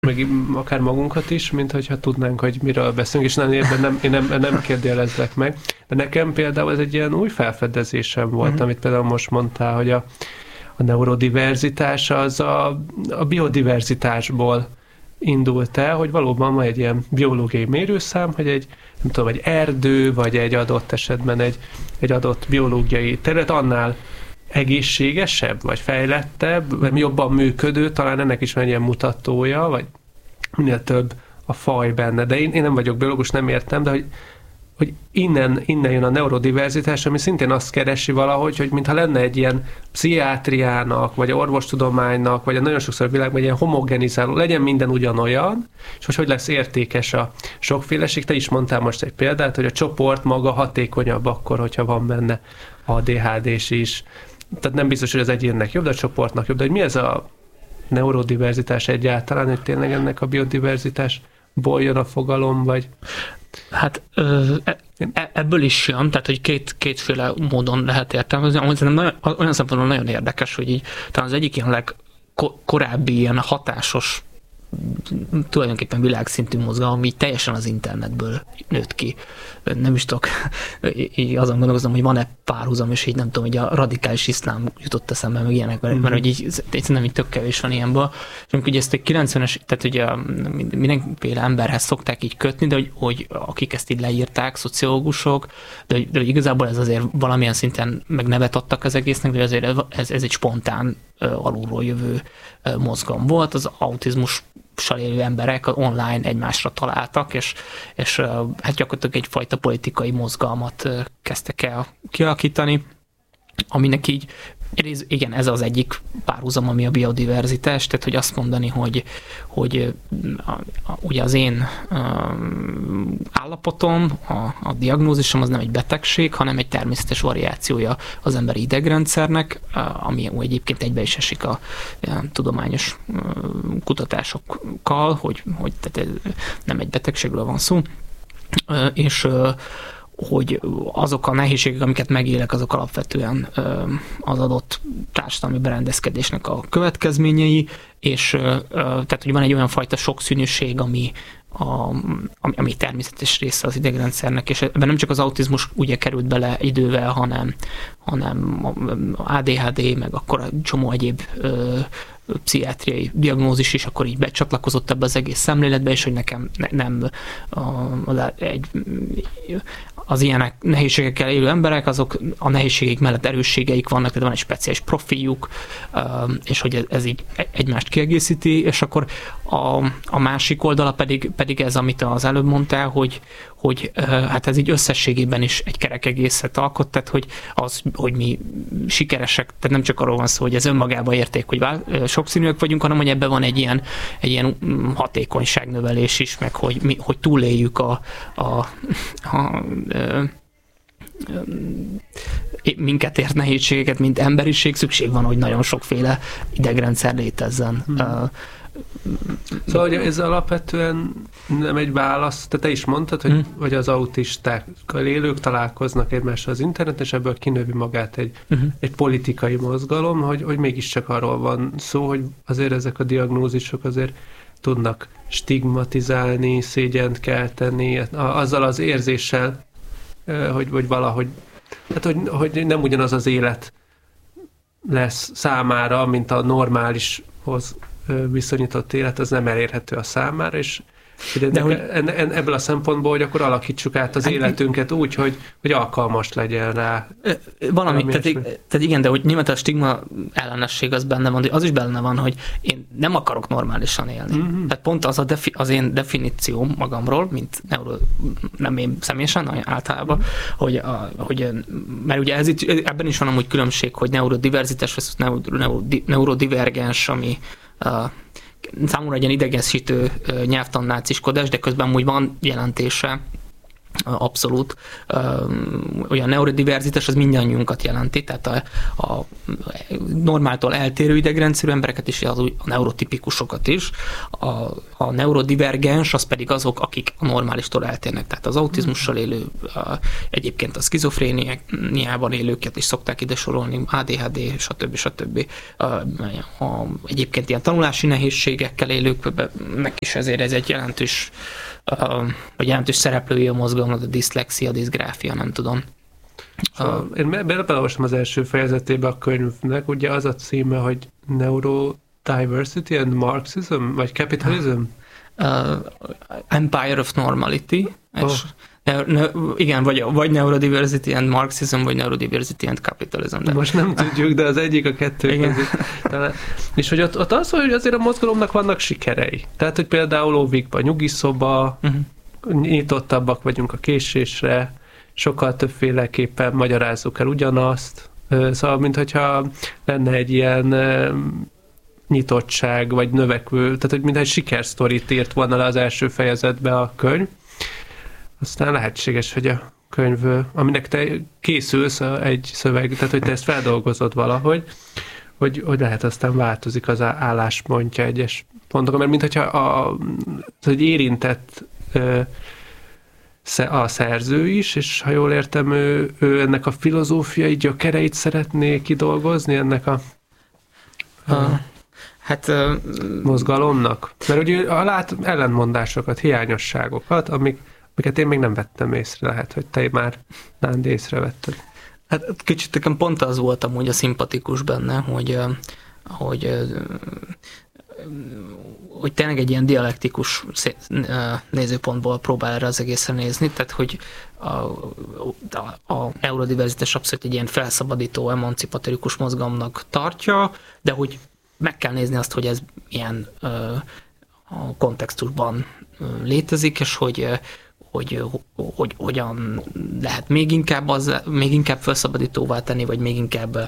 meg akár magunkat is, mint hogyha tudnánk, hogy miről beszélünk, és én nem kérdőjelezlek meg. De nekem például ez egy ilyen új felfedezésem volt, amit például most mondtál, hogy a neurodiverzitás az a biodiverzitásból indult el, hogy valóban van egy ilyen biológiai mérőszám, hogy egy erdő, vagy egy adott esetben egy adott biológiai terület annál egészségesebb, vagy fejlettebb, vagy jobban működő, talán ennek is van egy ilyen mutatója, vagy minél több a faj benne. De én nem vagyok biológus, nem értem, de hogy innen jön a neurodiverzitás, ami szintén azt keresi valahogy, hogy mintha lenne egy ilyen pszichiátriának, vagy orvostudománynak, vagy nagyon sokszor a világban egy ilyen homogenizáló, legyen minden ugyanolyan, és hogy lesz értékes a sokféleség. Te is mondtál most egy példát, hogy a csoport maga hatékonyabb akkor, hogyha van benne ADHD-s is. Tehát nem biztos, hogy az egyénnek jobb, de a csoportnak jobb. De hogy mi ez a neurodiverzitás egyáltalán, hogy tényleg ennek a biodiverzitásból jön a fogalom, vagy... Hát ebből is jön, tehát hogy kétféle módon lehet értelmezni. Olyan szempontból nagyon érdekes, hogy így talán az egyik ilyen legkorábbi ilyen hatásos, tulajdonképpen világszintű mozgalom, ami teljesen az internetből nőtt ki. Nem is tudok, így azon gondolkozom, hogy van-e párhuzam, és így nem tudom, hogy a radikális iszlám jutott eszembe, meg ilyenek, mert hogy így nem így tök kevés van ilyenből. És amikor ugye ezt egy 90-es, tehát ugye mindenféle emberhez szokták így kötni, de hogy akik ezt így leírták, szociológusok, de hogy igazából ez azért valamilyen szinten meg nevet adtak az egésznek, de azért ez egy spontán, alulról jövő mozgalom volt. Az autizmus élő emberek online egymásra találtak, és hát gyakorlatilag egyfajta politikai mozgalmat kezdtek el kialakítani, aminek így, igen, ez az egyik párhuzam, ami a biodiverzitás, tehát hogy azt mondani, hogy ugye az én állapotom, a diagnózisom az nem egy betegség, hanem egy természetes variációja az emberi idegrendszernek, ami egyébként egybe is esik a tudományos kutatásokkal, hogy tehát nem egy betegségről van szó, és hogy azok a nehézségek, amiket megélek, azok alapvetően az adott társadalmi berendezkedésnek a következményei, és tehát, hogy van egy olyan fajta sokszínűség, ami természetes része az idegrendszernek, és ebben nem csak az autizmus ugye került bele idővel, hanem ADHD, meg akkor a csomó egyéb pszichiátriai diagnózis is akkor így becsatlakozott ebbe az egész szemléletbe, és hogy nekem az ilyen nehézségekkel élő emberek, azok a nehézségeik mellett erősségeik vannak, tehát van egy speciális profiljuk, és hogy ez így egymást kiegészíti, és akkor a másik oldala pedig ez, amit az előbb mondtál, hogy hát ez így összességében is egy kerek egészet alkot, tehát hogy mi sikeresek, tehát nem csak arról van szó, hogy ez önmagában érték, hogy sokszínűek vagyunk, hanem hogy ebben van egy ilyen hatékonyságnövelés is, meg hogy túléljük minket ért nehézségeket, mint emberiség, szükség van, hogy nagyon sokféle idegrendszer létezzen. Szóval hogy ez alapvetően nem egy válasz, te is mondtad, hogy az autistákkal élők találkoznak egymással az interneten, és ebből kinövi magát egy politikai mozgalom, hogy mégiscsak arról van szó, hogy azért ezek a diagnózisok azért tudnak stigmatizálni, szégyent kelteni, azzal az érzéssel, hogy valahogy, hát hogy nem ugyanaz az élet lesz számára, mint a normálishoz viszonyított élet, az nem elérhető a számára, és ebből a szempontból, hogy akkor alakítsuk át az életünket úgy, hogy alkalmas legyen rá. Valami, tehát igen, de hogy nyilván a stigma ellenesség az benne van, de az is benne van, hogy én nem akarok normálisan élni. Tehát pont az én definícióm magamról, mint nem én személyesen, általában, hogy mert ugye ebben is van amúgy különbség, hogy neurodiverzitás versus neurodivergens, ami számomra egy ilyen idegesítő nyelvtan náciskodás, de közben úgy van jelentése abszolút. Olyan neurodiverzitás az mindannyiunkat jelenti, tehát a normáltól eltérő idegrendszerű embereket is, a neurotipikusokat is. A neurodivergens az pedig azok, akik a normálistól eltérnek, tehát az autizmussal élő, egyébként a szkizofréniában élőket is szokták ide sorolni, ADHD, stb. Egyébként ilyen tanulási nehézségekkel élőknek is ezért ez egy jelentős szereplői a mozgalomnak, a diszlexia, diszgráfia, nem tudom. Én belolvastam az első fejezetébe a könyvnek, ugye az a címe, hogy Neurodiversity and Marxism, vagy Capitalism? Empire of Normality. Igen, vagy Neurodiversity and Marxism, vagy Neurodiversity and Capitalism. De most nem tudjuk, de az egyik a kettő között. És hogy ott az, hogy azért a mozgalomnak vannak sikerei. Tehát, hogy például óvikban nyugiszoba, nyitottabbak vagyunk a késésre, sokkal többféleképpen magyarázzuk el ugyanazt. Szóval, mintha lenne egy ilyen nyitottság, vagy növekvő, tehát, hogy mintha egy sikersztorit írt volna le az első fejezetbe a könyv. Aztán lehetséges, hogy a könyv, aminek te készülsz egy szöveg, tehát hogy te ezt feldolgozod valahogy, hogy lehet aztán változik az álláspontja egyes pontokon, mert mintha hogy érintett a szerző is, és ha jól értem, ő ennek a filozófiai gyökereit szeretné kidolgozni, ennek a mozgalomnak. Mert ugye lát ellentmondásokat, hiányosságokat, amiket én még nem vettem észre, lehet, hogy te már Nándi észrevetted. Hát kicsit nekem pont az volt amúgy a szimpatikus benne, hogy tényleg egy ilyen dialektikus nézőpontból próbál erre az egészen nézni, tehát hogy a neurodiverzitás abszolút egy ilyen felszabadító, emancipatorikus mozgalomnak tartja, de hogy meg kell nézni azt, hogy ez ilyen a kontextusban létezik, és hogy hogyan lehet még inkább felszabadítóvá tenni, vagy még inkább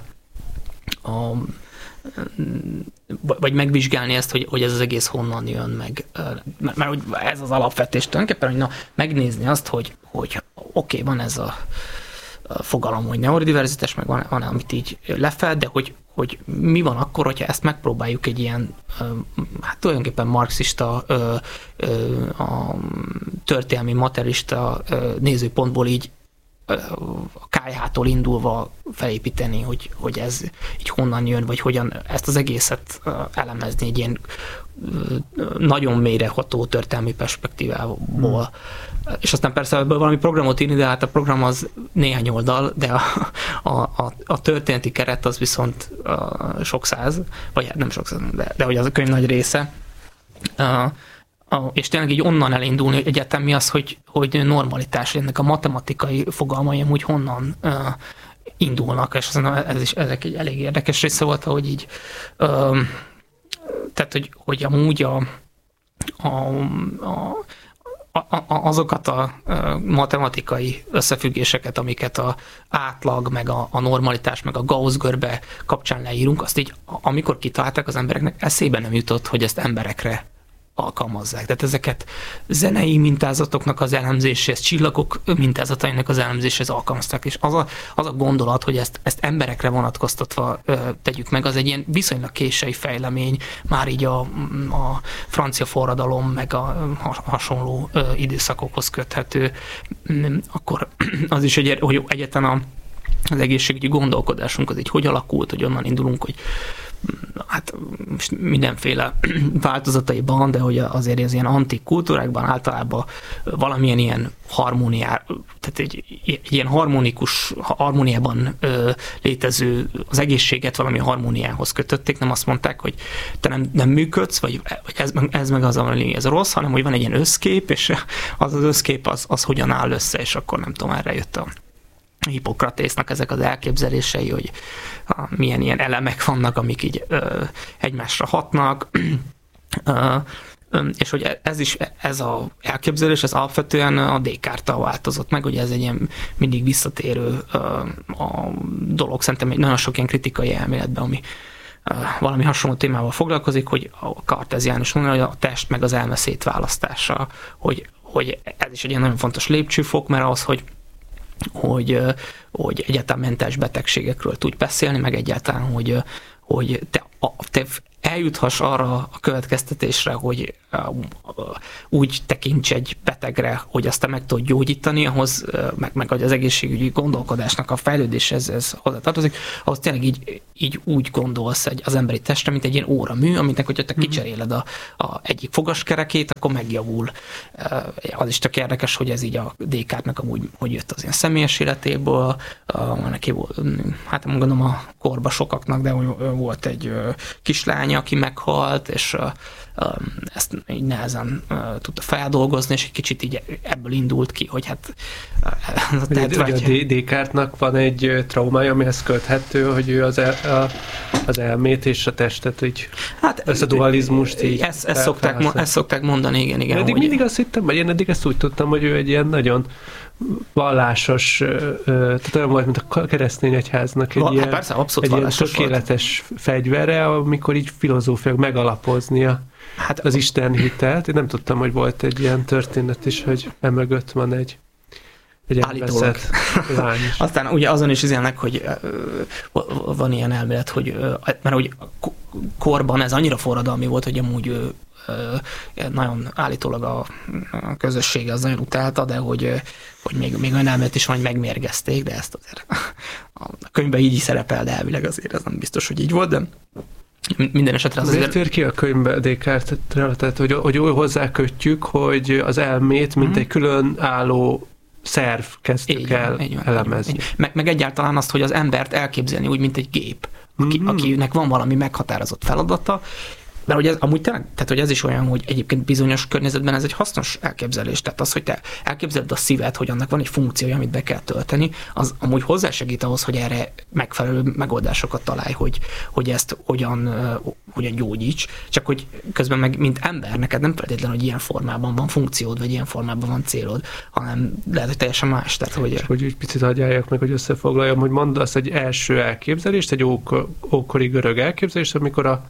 vagy megvizsgálni ezt, hogy ez az egész honnan jön meg. Mert ez az alapvetés tulajdonképpen, hogy megnézni azt, hogy oké, van ez a fogalom, hogy neurodiverzitás, meg van, amit így lefed, de hogy mi van akkor, hogyha ezt megpróbáljuk egy ilyen, hát tulajdonképpen marxista, a történelmi materialista nézőpontból így a KH-tól indulva felépíteni, hogy ez így honnan jön, vagy hogyan ezt az egészet elemezni egy ilyen nagyon mélyreható történelmi perspektívából. És aztán persze ebből valami programot írni, de hát a program az néhány oldal, de a történeti keret az viszont sok száz, vagy hát nem sok száz, de hogy az a könyv nagy része. És tényleg így onnan elindulni, hogy egyáltalán mi az, hogy normalitás, ennek a matematikai fogalmai amúgy honnan indulnak, és ezek egy elég érdekes része volt, hogy így tehát, hogy amúgy azokat a matematikai összefüggéseket, amiket a átlag, meg a normalitás, meg a Gauss-görbe kapcsán leírunk, azt így, amikor kitalálták, az embereknek eszébe nem jutott, hogy ezt emberekre alkalmazzák. Tehát ezeket zenei mintázatoknak az elemzéséhez, csillagok mintázatainak az elemzéséhez alkalmazták, és az a gondolat, hogy ezt emberekre vonatkoztatva tegyük meg, az egy ilyen viszonylag késői fejlemény, már így a francia forradalom, meg a hasonló időszakokhoz köthető. Akkor az is, hogy egyetlen az egészségügyi gondolkodásunk az így hogy alakult, hogy onnan indulunk, hogy hát mindenféle változataiban, de hogy azért az ilyen antik kultúrákban általában valamilyen ilyen harmóniá, tehát egy ilyen harmóniában létező, az egészséget valami harmóniához kötötték, nem azt mondták, hogy te nem működsz, vagy ez meg az, ami ez rossz, hanem hogy van egy ilyen összkép, és az összkép az hogyan áll össze, és akkor nem tudom, erre jött a Hippokratésznak ezek az elképzelései, hogy milyen ilyen elemek vannak, amik így egymásra hatnak, és hogy ez az elképzelés, ez alapvetően a Descartes-tal változott meg, hogy ez egy ilyen mindig visszatérő a dolog, szerintem egy nagyon sok ilyen kritikai elméletben, ami valami hasonló témával foglalkozik, hogy a karteziánus mondja, hogy a test meg az elme szétválasztása, hogy hogy ez is egy ilyen nagyon fontos lépcsőfok, mert az, hogy egyáltalán mentális betegségekről tudj beszélni, meg egyáltalán, hogy te eljuthass arra a következtetésre, hogy úgy tekints egy betegre, hogy azt te meg tudod gyógyítani, ahhoz, meg az egészségügyi gondolkodásnak a fejlődéshez ez hozzátartozik, ahhoz tényleg így úgy gondolsz az emberi testre, mint egy ilyen óramű, aminek, hogyha te kicseréled a egyik fogaskerekét, akkor megjavul. Az is tök érdekes, hogy ez így a Descartes-nek amúgy, hogy jött az ilyen személyes életéből, neki volt, hát nem gondolom a korba sokaknak, de volt egy kislány, aki meghalt, és ezt így nehezen tudta feldolgozni, és egy kicsit így ebből indult ki, hogy hát a Descartes-nak van egy traumája, amihez köthető, hogy ő az elmét és a testet így, hát, ezt a dualizmust így ezt szokták mondani, igen. Eddig mindig azt hittem, vagy én eddig ezt úgy tudtam, hogy ő egy ilyen nagyon vallásos, tehát olyan volt, mint a keresztény egyháznak egy ilyen, persze, egy ilyen tökéletes fegyvere, amikor így filozófiák megalapoznia az Isten hitelt. Én nem tudtam, hogy volt egy ilyen történet is, hogy emögött van egy elveszett lány is. Aztán ugye azon is izélnek, hogy van ilyen elmélet, hogy mert hogy korban ez annyira forradalmi volt, hogy amúgy nagyon állítólag a közössége az nagyon utálta, de hogy még olyan elmélet is van, hogy megmérgezték, de ezt azért a könyvben így is szerepel, de elvileg azért ez nem biztos, hogy így volt, de minden esetre az azért tér ki a könyvbe Descartes-re, tehát hogy hozzá kötjük, hogy az elmét, mint egy külön álló szerv kezdtük el elemezni. Meg egyáltalán azt, hogy az embert elképzelni úgy, mint egy gép, akinek van valami meghatározott feladata, mert hogy ez amúgy tényleg, tehát hogy ez is olyan, hogy egyébként bizonyos környezetben ez egy hasznos elképzelés. Tehát az, hogy te elképzeled a szívet, hogy annak van egy funkciója, amit be kell tölteni, az amúgy hozzásegít ahhoz, hogy erre megfelelő megoldásokat találj, hogy ezt hogyan gyógyíts. Csak hogy közben meg, mint ember, neked nem feltétlenül, hogy ilyen formában van funkciód, vagy ilyen formában van célod, hanem lehet, hogy teljesen más. Tehát, hogy egy picit adjáljak meg, hogy összefoglaljam, hogy mondd azt egy első elképzelést, egy ókori görög elképzelést, amikor a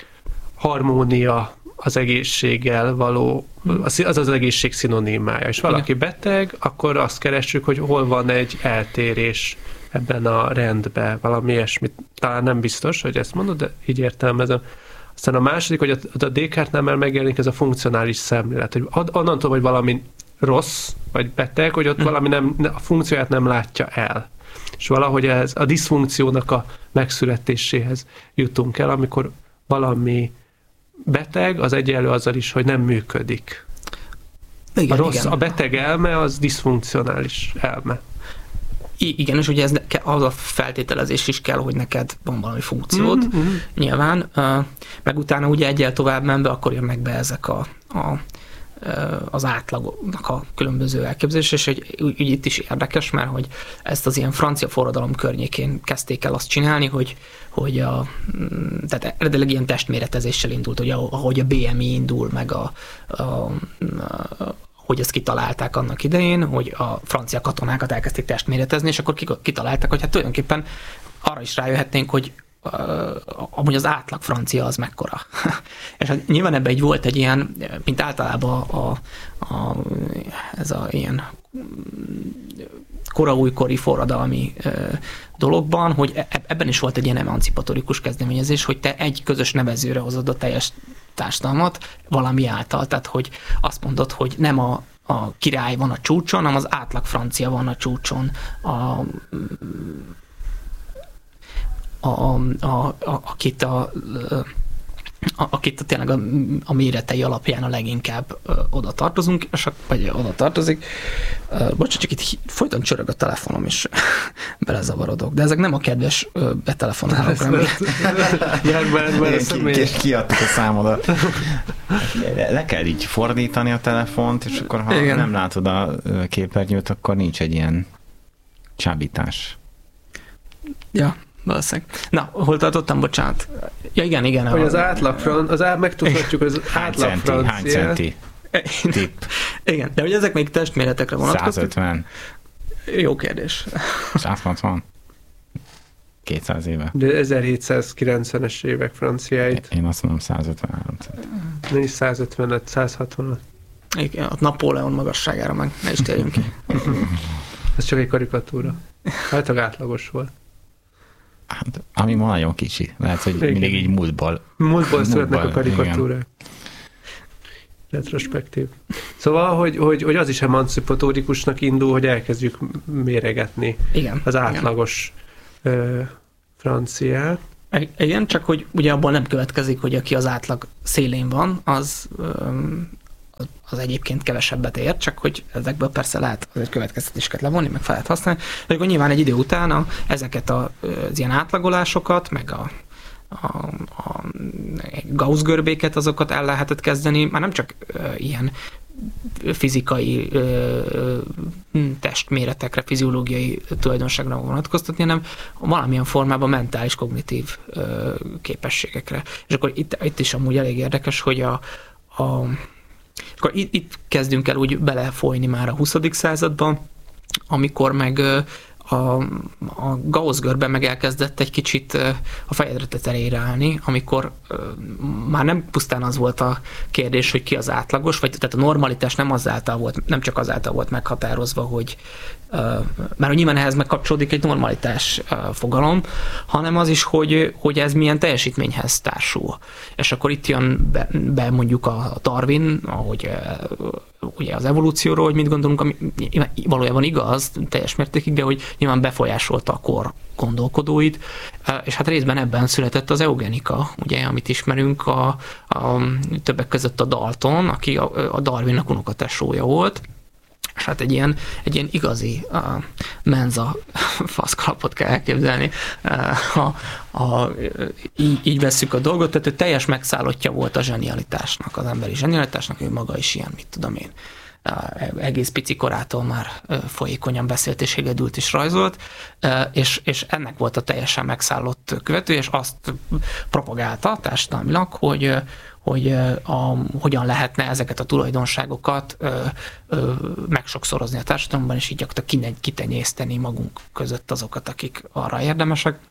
harmónia az egészséggel való, az egészség szinonimája. És valaki beteg, akkor azt keressük, hogy hol van egy eltérés ebben a rendben, valami ilyesmit. Talán nem biztos, hogy ezt mondod, de így értelmezem. Aztán a második, hogy a Descartes-nál már megjelenik ez a funkcionális szemlélet, hogy onnantól, hogy valami rossz, vagy beteg, hogy ott valami a funkcióját nem látja el. És valahogy ez a diszfunkciónak a megszületéséhez jutunk el, amikor valami beteg, az egyenlő azzal is, hogy nem működik. Igen, a beteg elme az diszfunkcionális elme. Igen, és ugye az a feltételezés is kell, hogy neked van valami funkciód, nyilván. Meg utána ugye egyel tovább menve, akkor jönnek be ezek az átlagnak a különböző elképzelés, és úgy itt is érdekes, mert hogy ezt az ilyen francia forradalom környékén kezdték el azt csinálni, hogy tehát eredetileg ilyen testméretezéssel indult, hogy ahogy a BMI indul, meg hogy ezt kitalálták annak idején, hogy a francia katonákat elkezdték testméretezni, és akkor kitalálták, hogy hát tulajdonképpen arra is rájöhetnénk, hogy amúgy az átlag francia az mekkora. És hát nyilván ebben így volt egy ilyen, mint általában ez a ilyen koraújkori forradalmi dologban, hogy ebben is volt egy ilyen emancipatorikus kezdeményezés, hogy te egy közös nevezőre hozod a teljes társadalmat valami által. Tehát, hogy azt mondod, hogy nem a király van a csúcson, hanem az átlag francia van a csúcson. Akit tényleg a méretei alapján a leginkább oda tartozunk, vagy oda tartozik. Bocsánat, csak itt folyton csörög a telefonom, és belezavarodok. De ezek nem a kedves betelefonálók, kiadtuk a számodat. Le kell így fordítani a telefont, és akkor ha nem látod a képernyőt, akkor nincs egy ilyen csábítás. Ja. Valószínűleg. Na, hol tartottam, bocsánat? Ja, igen. Hogy az átlag megtudhatjuk, az átlag francia. Hány centi? Tipp. Igen, de hogy ezek még testméretekre vonatkoznak? 150. Jó kérdés. 160. 200 éve. De 1790-es évek franciáit. Én azt mondom 153 centi. Nincs 155, 165. Igen, a Napóleon magasságára meg ne is térjünk ki. Ez csak egy karikatúra. Hát átlagos volt. Hát, ami ma nagyon kicsi. Lehet, hogy igen. Mindig így múltból születnek a karikatúrák. Retrospektív. Szóval, hogy az is emancipatórikusnak indul, hogy elkezdjük méregetni az átlagos franciát. Igen, csak hogy ugye abból nem következik, hogy aki az átlag szélén van, az egyébként kevesebbet ér, csak hogy ezekből persze lehet azért következtetéseket levonni, meg fel lehet használni. De akkor nyilván egy idő után ezeket az ilyen átlagolásokat, meg a Gauss görbéket, azokat el lehetett kezdeni, már nem csak ilyen fizikai testméretekre, fiziológiai tulajdonságra vonatkoztatni, hanem valamilyen formában mentális, kognitív képességekre. És akkor itt is amúgy elég érdekes, hogy akkor itt kezdünk el úgy belefolyni már a 20. században, amikor meg a Gauss görbe meg elkezdett egy kicsit a fejedre tetejére állni, amikor már nem pusztán az volt a kérdés, hogy ki az átlagos, vagy tehát a normalitás nem csak azáltal volt meghatározva, hogy már nyilván ehhez megkapcsolódik egy normalitás fogalom, hanem az is, hogy ez milyen teljesítményhez társul. És akkor itt jön be mondjuk a Darwin, ahogy ugye az evolúcióról, hogy mit gondolunk, ami valójában igaz, teljes mértékig, de hogy nyilván befolyásolta a kor gondolkodóit, és hát részben ebben született az eugenika, ugye, amit ismerünk, a többek között a Dalton, aki a Darwinnak unokatesója volt, és hát egy ilyen igazi menza faszkalapot kell elképzelni. Így vesszük a dolgot, tehát ő teljes megszállottja volt a zsenialitásnak, az emberi zsenialitásnak, ő maga is ilyen, mit tudom én, egész pici korától már folyékonyan beszélt és hegedült is rajzolt, és ennek volt a teljesen megszállott követő, és azt propagálta társadalmilag, hogy hogyan lehetne ezeket a tulajdonságokat megsokszorozni a társadalomban, és így gyakorlatilag kitenyészteni magunk között azokat, akik arra érdemesek.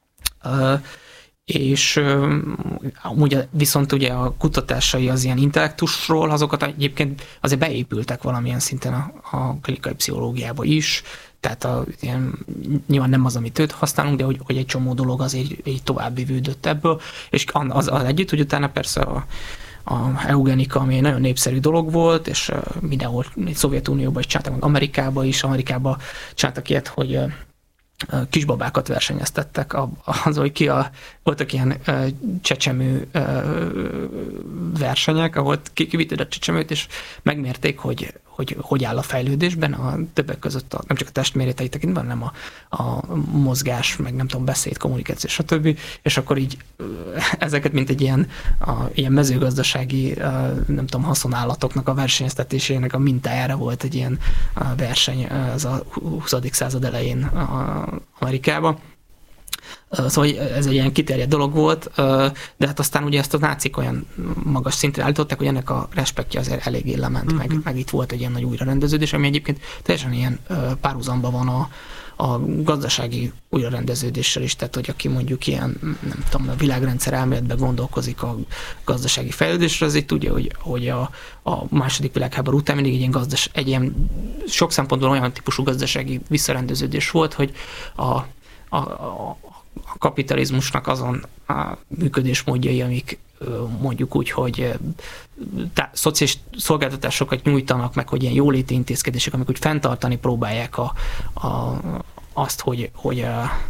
És amúgy viszont ugye a kutatásai az ilyen intellektusról, azokat egyébként azért beépültek valamilyen szinten a klinikai pszichológiába is, tehát nyilván nem az, amit őt használunk, de hogy egy csomó dolog az egy tovább vívődött ebből, és az együtt, hogy utána persze a eugenika, ami egy nagyon népszerű dolog volt, és mindenhol, Szovjetunióban is csináltak, meg Amerikában csináltak ilyet, hogy kisbabákat versenyeztettek, hogy voltak ilyen csecsemő versenyek, ahol kivitted a csecsemőt, és megmérték, hogy áll a fejlődésben, a többek között nem csak a testméretei tekintben, hanem a mozgás, meg nem tudom, beszéd, kommunikáció, stb. És akkor így ezeket, mint egy ilyen mezőgazdasági, nem tudom, haszonállatoknak a versenyeztetésének a mintájára volt egy ilyen verseny az a 20. század elején Amerikában. Szóval ez egy ilyen kiterjedt dolog volt, de hát aztán ugye ezt a nácik olyan magas szintre állították, hogy ennek a respektje azért eléggé lement, meg itt volt egy ilyen nagy újrarendeződés, ami egyébként teljesen ilyen párhuzamban van a gazdasági újrarendeződéssel is, tehát hogy aki mondjuk ilyen, nem tudom, a világrendszer elméletben gondolkozik a gazdasági fejlődésre, az így tudja, hogy a második világháború után mindig egy ilyen sok szempontból olyan típusú gazdasági visszarendeződés volt, hogy a kapitalizmusnak azon a működésmódjai, amik mondjuk úgy, hogy szociális szolgáltatásokat nyújtanak, meg hogy ilyen jóléti intézkedések, amik úgy fenntartani próbálják azt, hogy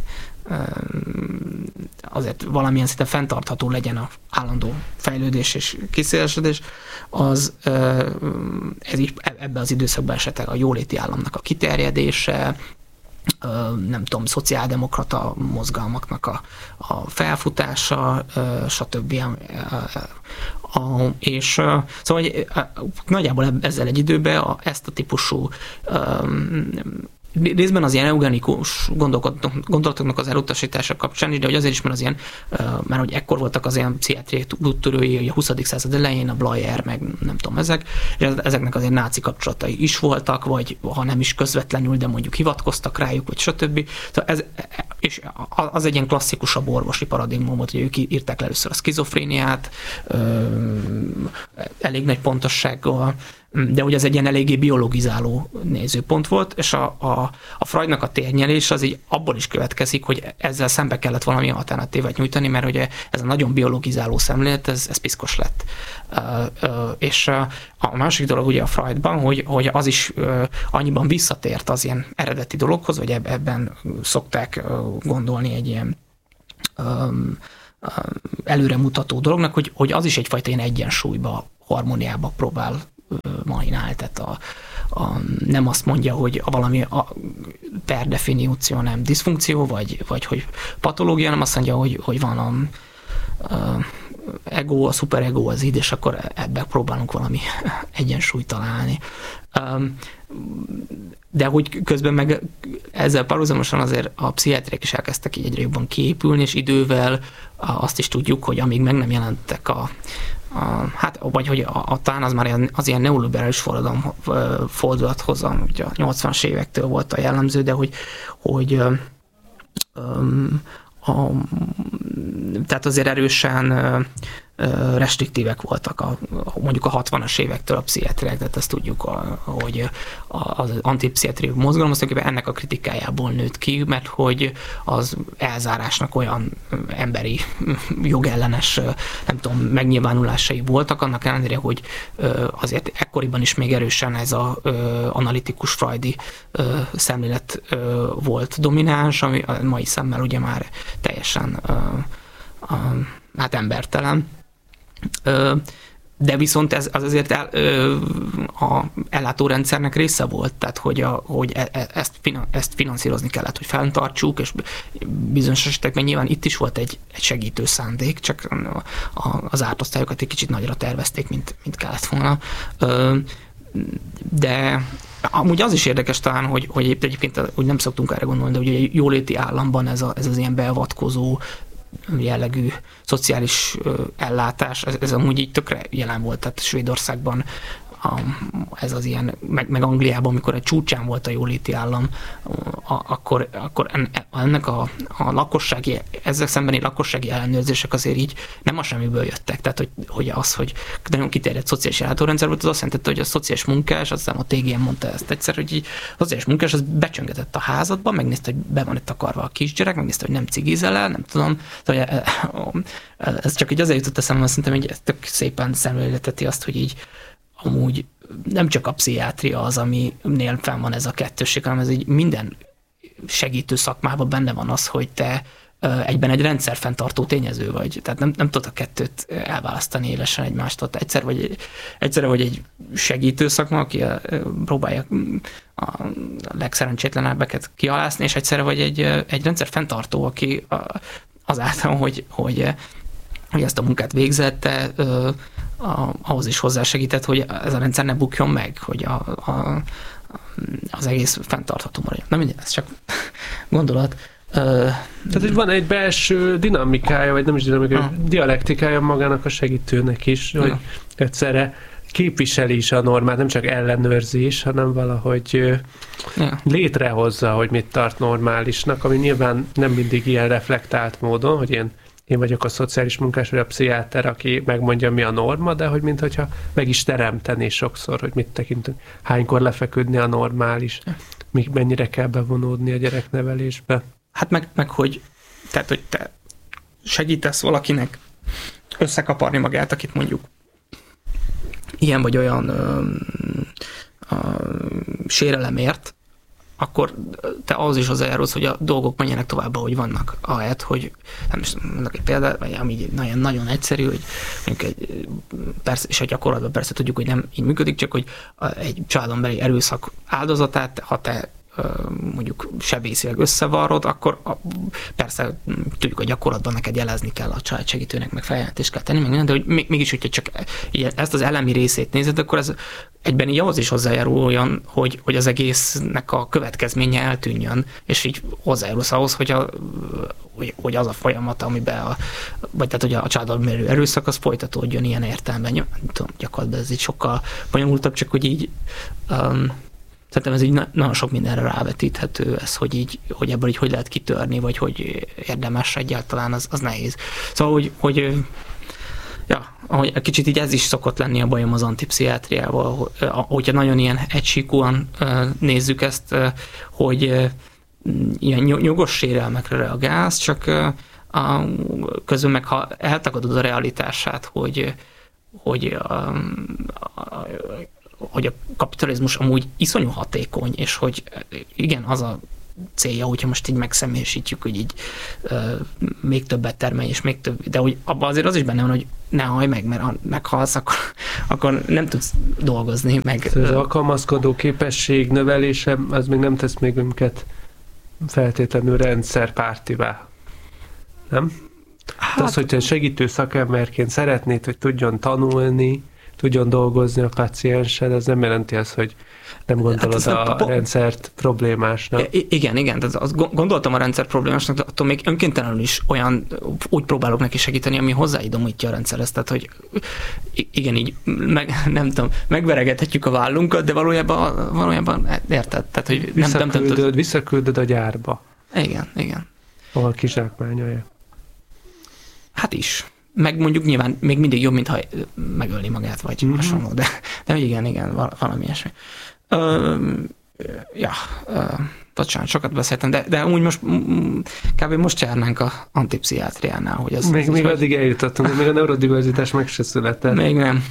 azért valamilyen szinten fenntartható legyen a állandó fejlődés és kiszélesedés, az ebben az időszakban esetleg a jóléti államnak a kiterjedése, nem tudom, szociáldemokrata mozgalmaknak a felfutása, stb. És szóval nagyjából ezzel egy időben ezt a típusú részben az ilyen eugenikus gondolatoknak az elutasítása kapcsán, de hogy azért is, mert az ilyen, már hogy ekkor voltak az ilyen pszichiátriai úttörői a 20. század elején, a Blayer, meg nem tudom, és ezeknek azért náci kapcsolatai is voltak, vagy ha nem is közvetlenül, de mondjuk hivatkoztak rájuk, vagy stb. Szóval és az egy ilyen klasszikusabb orvosi paradigma volt, hogy ők írták le először a szkizofréniát, elég nagy pontossággal, de ugye ez egy ilyen eléggé biologizáló nézőpont volt, és a Freudnak a térnyelés az így abból is következik, hogy ezzel szembe kellett valami alternatívát nyújtani, mert ugye ez a nagyon biologizáló szemlélet, ez piszkos lett. És a másik dolog ugye a Freudban, hogy az is annyiban visszatért az ilyen eredeti dologhoz, vagy ebben szokták gondolni egy ilyen előremutató dolognak, hogy az is egyfajta ilyen egyensúlyba, harmóniába próbál mainál, tehát nem azt mondja, hogy valami per definíció nem diszfunkció, vagy hogy patológia, nem azt mondja, hogy van ego, a szuperego az id, és akkor ebben próbálunk valami egyensúlyt találni. De hogy közben meg ezzel párhuzamosan azért a pszichiátriák is elkezdtek így egyre jobban kiépülni, és idővel azt is tudjuk, hogy amíg meg nem jelentek vagy hogy talán az már az ilyen neoliberális fordulathoz, ugye a 80-as évektől volt a jellemző, de hogy tehát azért erősen restriktívek voltak mondjuk a 60-as évektől a pszichiátriák, tehát ezt tudjuk, hogy az antipszichiátriai mozgalom az ennek a kritikájából nőtt ki, mert hogy az elzárásnak olyan emberi jogellenes, nem tudom, megnyilvánulásai voltak, annak ellenére, hogy azért ekkoriban is még erősen ez az analitikus freudi szemlélet volt domináns, ami a mai szemmel ugye már teljesen embertelen. De viszont ez az azért a ellátórendszernek része volt, tehát hogy ezt finanszírozni kellett, hogy fenntartsuk, és bizonyos esetekben nyilván itt is volt egy segítő szándék, csak az ártosztályokat egy kicsit nagyra tervezték, mint kellett volna. De amúgy az is érdekes talán, hogy egyébként úgy nem szoktunk erre gondolni, de ugye a jóléti államban ez az ilyen beavatkozó jellegű szociális ellátás, ez amúgy így tökre jelen volt, tehát Svédországban ez az ilyen, meg Angliában, amikor egy csúcsán volt a jóléti állam, akkor ennek a lakossági, ezzel szembeni lakossági ellenőrzések azért így nem a semmiből jöttek. Tehát, hogy nagyon kiterjedt szociális ellátórendszer volt, az azt jelentette, hogy a szociális munkás, azt hiszem a TGM mondta ezt egyszer, hogy így a szociális munkás az becsöngetett a házadba, megnézte, hogy be van itt akarva a kisgyerek, megnézte, hogy nem cigizel el, nem tudom. Ez csak így azért jutott eszembe, szerintem, hogy ez tök szépen szemlélteteti azt, hogy így amúgy nem csak a pszichiátria az, aminél fenn van ez a kettősség, hanem ez így minden segítő szakmában benne van az, hogy te egyben egy rendszerfenntartó tényező vagy. Tehát nem tudod a kettőt elválasztani élesen egymástól. Egyszerre vagy egy segítő szakma, aki próbálja a legszerencsétlenebbeket kialászni, és egyszerre vagy egy rendszerfenntartó, aki azáltal, hogy ezt a munkát végzette, ahhoz is hozzásegített, hogy ez a rendszer ne bukjon meg, hogy az egész fenntartható maradjon. Na mindegy, ez csak gondolat. Tehát, hogy van egy belső dinamikája, vagy nem is dinamikája, dialektikája magának a segítőnek is, hogy egyszerre képviseli is a normát, nem csak ellenőrzés, hanem valahogy létrehozza, hogy mit tart normálisnak, ami nyilván nem mindig ilyen reflektált módon, hogy én vagyok a szociális munkás, vagy a pszichiáter, aki megmondja, mi a norma, de hogy mintha meg is teremteni sokszor, hogy mit tekintünk, hánykor lefeküdni a normális, mennyire kell bevonódni a gyereknevelésbe. Hát meg hogy te segítesz valakinek összekaparni magát, akit mondjuk ilyen vagy olyan sérelemért, akkor te ahhoz is hozzájárulsz, hogy a dolgok menjenek tovább, ahogy vannak. Ahelyett, hogy nem is mondok egy példát, vagy ami nagyon, nagyon egyszerű, hogy persze, és a gyakorlatban persze tudjuk, hogy nem így működik, csak hogy egy családon belüli erőszak áldozatát, ha te mondjuk sebészileg összevarrod, akkor persze tudjuk, hogy gyakorlatban neked jelezni kell a családsegítőnek, meg feljelentést kell tenni, meg minden, de hogy mégis, hogyha csak ezt az elemi részét nézed, akkor ez egyben így ahhoz is hozzájáruljon, hogy az egésznek a következménye eltűnjön, és így hozzájárulsz ahhoz, hogy az a folyamat, amiben vagy tehát, hogy a családon belüli erőszak, az folytatódjon ilyen értelemben. Nem tudom, gyakorlatban ez így sokkal bonyolultabb, csak hogy így szerintem ez így nagyon sok mindenre rávetíthető, ez, hogy ebből így hogy lehet kitörni, vagy hogy érdemes egyáltalán, az nehéz. Szóval, hogy ahogy kicsit így ez is szokott lenni a bajom az antipszichiátriával, hogyha nagyon ilyen egysíkúan nézzük ezt, hogy ilyen nyugos sérelmekre reagálsz, csak közül meg ha eltagadod a realitását, hogy a kapitalizmus amúgy iszonyú hatékony, és hogy igen, az a célja, hogyha most így megszemélyesítjük, hogy így még többet termelj, és még több, de hogy abban azért az is benne van, hogy ne hallj meg, mert ha meghalsz, akkor nem tudsz dolgozni. Meg, az alkalmazkodó képesség növelése, az még nem tesz még minket feltétlenül rendszerpártivá. Nem? Hát, az, hogy te segítő szakemberként szeretnéd, hogy tudjon tanulni, tudjon dolgozni a paciensed, ez nem jelenti azt, hogy nem gondolod a rendszert problémásnak. Igen, tehát azt gondoltam a rendszer problémásnak, de attól még önkéntelenül is úgy próbálok neki segíteni, ami hozzáidomítja a rendszerhez. Tehát, hogy igen, így nem tudom, megveregethetjük a vállunkat, de valójában érted? Tehát, hogy visszaküldöd a gyárba. Igen. Ahol kizsákmányolja. Hát is. Meg mondjuk nyilván még mindig jobb, mintha megölni magát, vagy hasonló, de igen, valami ilyesmi. Bocsánat, sokat beszéltem, de amúgy most járnánk a antipszichiátriánál, hogy az... Még addig eljutottunk, még a neurodiverzitás meg se született. Még nem.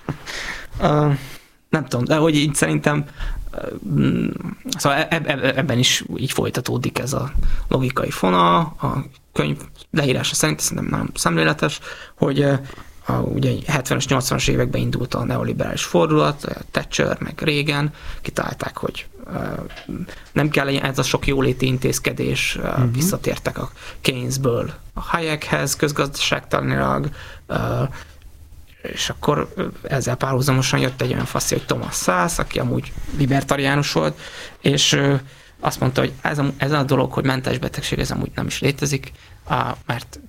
Nem tudom, de hogy így szerintem szóval ebben is így folytatódik ez a logikai fonal, a könyv leírása szerint szerintem nagyon szemléletes, hogy ugye 70-es, 80-as években indult a neoliberális fordulat, Thatcher, meg Reagan, kitalálták, hogy nem kell ez a sok jóléti intézkedés, visszatértek a Keynesből a Hayekhez közgazdaságtanilag, és akkor ezzel párhuzamosan jött egy olyan faszi, hogy Thomas Szasz, aki amúgy libertariánus volt, és azt mondta, hogy ez a dolog, hogy mentes betegség, ez amúgy nem is létezik, mert